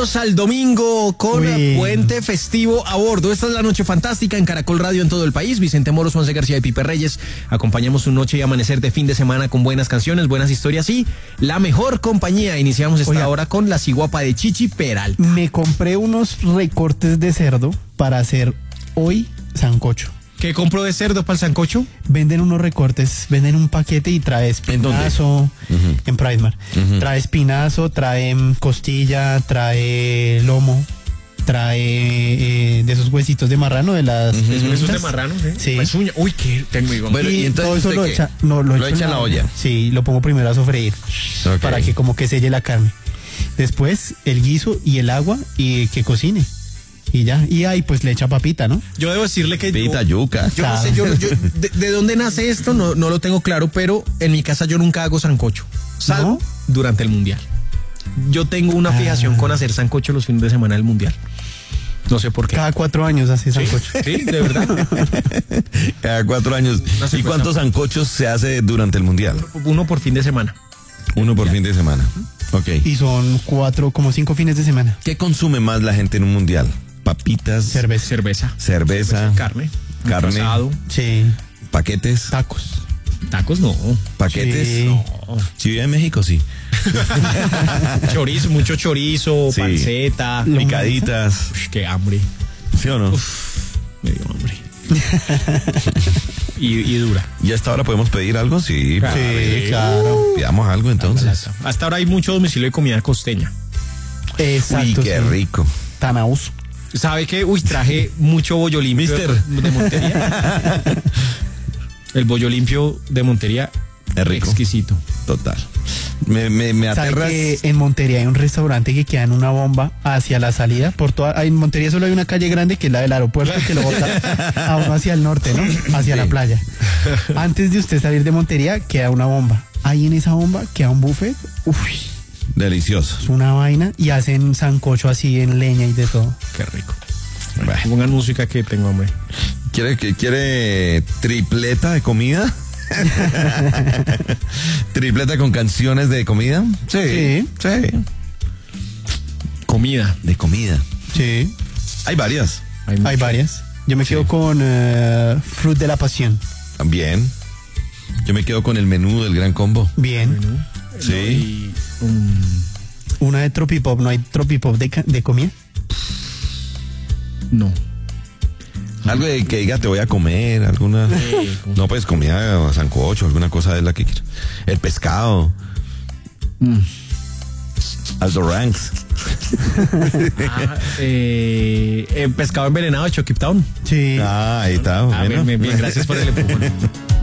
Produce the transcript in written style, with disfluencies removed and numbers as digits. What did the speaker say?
Bienvenidos al domingo con puente festivo a bordo. Esta es la noche fantástica en Caracol Radio en todo el país. Vicente Moros, Juanse García y Pipe Reyes. Acompañamos su noche y amanecer de fin de semana con buenas canciones, buenas historias y la mejor compañía. Iniciamos esta hora con La Ciguapa de Chichi Peralta. Me compré unos recortes de cerdo para hacer hoy sancocho. ¿Qué compró de cerdo para el sancocho? Venden unos recortes, venden un paquete y trae espinazo en Primark. Trae espinazo, trae costilla, trae lomo, trae de esos huesitos de marrano, de las esos de marrano, sí. Pezuña. Uy, qué tengo igual. Bueno, y entonces todo eso lo echa en la olla. Sí, lo pongo primero a sofreír para que como que selle la carne. Después el guiso y el agua y que cocine. Y ya, y ahí pues le echa papita, ¿no? Yo debo decirle que Papita, yuca. yo no sé, de dónde nace esto, no lo tengo claro, pero en mi casa yo nunca hago sancocho, salvo durante el mundial. Yo tengo una fijación con hacer sancocho los fines de semana del mundial. No sé por qué. Cada 4 años hace sancocho. Sí, de verdad. Cada 4 años. ¿Y cuántos sancochos se hace durante el mundial? Uno por fin de semana. Uno por fin de semana. Ok. Y son 5 fines de semana. ¿Qué consume más la gente en un mundial? Papitas, Cerveza. Carne. Asado. Sí. Paquetes. Tacos no. Paquetes. Sí. No. Si vive en México, sí. Chorizo, mucho chorizo, sí. Panceta. Picaditas. Uf, qué hambre. ¿Sí o no? Me dio hambre. y dura. ¿Y hasta ahora podemos pedir algo? Sí, claro. Pidamos algo entonces. Hasta ahora hay mucho domicilio de comida costeña. Exacto. Uy, qué rico. Tanaús. ¿Sabe qué? Uy, traje mucho bollo limpio de Montería. El bollo limpio de Montería es rico. Exquisito. Total. Me aterra. ¿Sabe que en Montería hay un restaurante que queda en una bomba hacia la salida? En Montería solo hay una calle grande que es la del aeropuerto que lo bota a uno hacia el norte, ¿no? Hacia la playa. Antes de usted salir de Montería queda una bomba. Ahí en esa bomba queda un buffet. Uy. Delicioso. Es una vaina y hacen sancocho así en leña y de todo. Qué rico. Bueno, pongan música que tengo hambre. ¿Quiere tripleta de comida? ¿Tripleta con canciones de comida? Sí. Comida. De comida. Sí. Hay varias. Hay varias. Yo me quedo con Fruit de la Pasión. Bien. Yo me quedo con el menú del Gran Combo. Bien. Sí. Una de Tropipop. ¿No hay Tropipop de comida? No. Algo de que diga te voy a comer, alguna. No, pues comida, sancocho, alguna cosa de la que quieras. El pescado. Aldo Ranks. Pescado envenenado de Chucky Town. Sí. Ahí está. Bien, gracias por el empujón.